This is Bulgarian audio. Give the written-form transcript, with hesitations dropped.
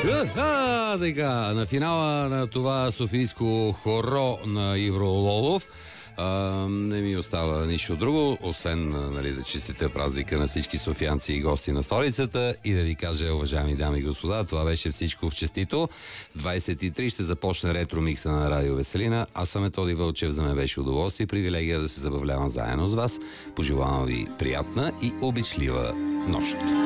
Така, на финала на това софийско хоро на Ивро Лолов не ми остава нищо друго, освен нали, да честите празника на всички софиянци и гости на столицата и да ви кажа, уважаеми дами и господа, това беше всичко в честито. В 23 ще започне ретро-микса на Радио Веселина. Аз съм Методи Вълчев, за мен беше удоволствие и привилегия да се забавлявам заедно с вас. Пожелавам ви приятна и обичлива нощ.